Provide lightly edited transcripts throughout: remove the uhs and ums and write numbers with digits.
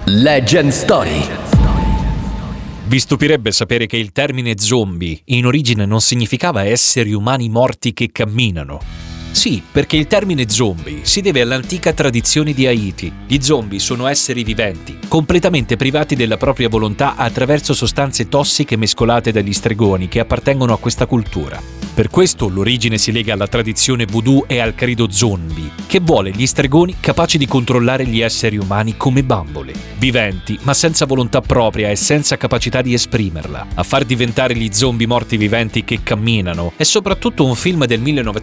Legend Story. Vi stupirebbe sapere che il termine zombie in origine non significava esseri umani morti che camminano. Sì, perché il termine zombie si deve all'antica tradizione di Haiti. Gli zombie sono esseri viventi, completamente privati della propria volontà attraverso sostanze tossiche mescolate dagli stregoni che appartengono a questa cultura. Per questo l'origine si lega alla tradizione voodoo e al credo zombie, che vuole gli stregoni capaci di controllare gli esseri umani come bambole, viventi ma senza volontà propria e senza capacità di esprimerla. A far diventare gli zombie morti viventi che camminano è soprattutto un film del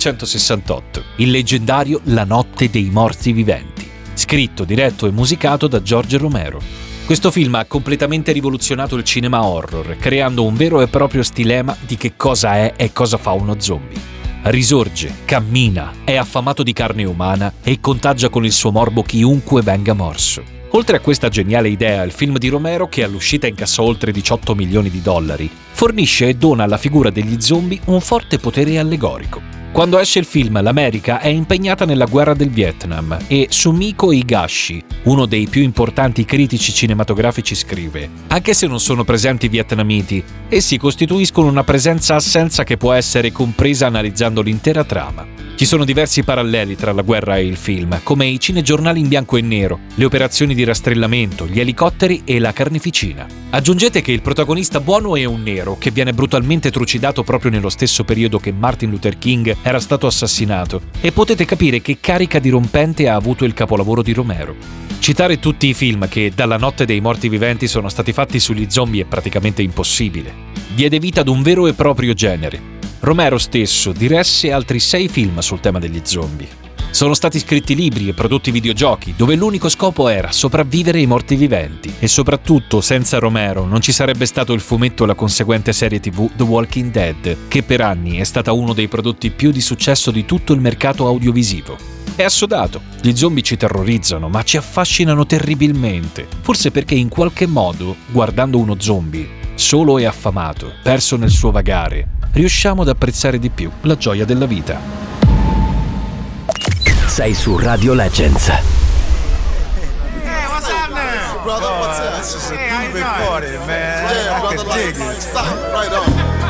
1968, il leggendario La notte dei morti viventi, scritto, diretto e musicato da George Romero. Questo film ha completamente rivoluzionato il cinema horror, creando un vero e proprio stilema di che cosa è e cosa fa uno zombie. Risorge, cammina, è affamato di carne umana e contagia con il suo morbo chiunque venga morso. Oltre a questa geniale idea, il film di Romero, che all'uscita incassò oltre 18 milioni di dollari, fornisce e dona alla figura degli zombie un forte potere allegorico. Quando esce il film, l'America è impegnata nella guerra del Vietnam e Sumiko Higashi, uno dei più importanti critici cinematografici, scrive: anche se non sono presenti vietnamiti, essi costituiscono una presenza-assenza che può essere compresa analizzando l'intera trama. Ci sono diversi paralleli tra la guerra e il film, come i cinegiornali in bianco e nero, le operazioni di rastrellamento, gli elicotteri e la carneficina. Aggiungete che il protagonista buono è un nero che viene brutalmente trucidato proprio nello stesso periodo che Martin Luther King era stato assassinato e potete capire che carica dirompente ha avuto il capolavoro di Romero. Citare tutti i film che dalla notte dei morti viventi sono stati fatti sugli zombie è praticamente impossibile. Diede vita ad un vero e proprio genere. Romero stesso diresse altri 6 film sul tema degli zombie. Sono stati scritti libri e prodotti videogiochi dove l'unico scopo era sopravvivere ai morti viventi, e soprattutto senza Romero non ci sarebbe stato il fumetto e la conseguente serie TV The Walking Dead, che per anni è stata uno dei prodotti più di successo di tutto il mercato audiovisivo. È assodato, gli zombie ci terrorizzano ma ci affascinano terribilmente, forse perché in qualche modo, guardando uno zombie, solo e affamato, perso nel suo vagare, riusciamo ad apprezzare di più la gioia della vita. Sei su Radio Legends. Hey, what's up now? Brother, what's up? This is a groovy party, man. Yeah, I brother, can dig like, it. stop right on.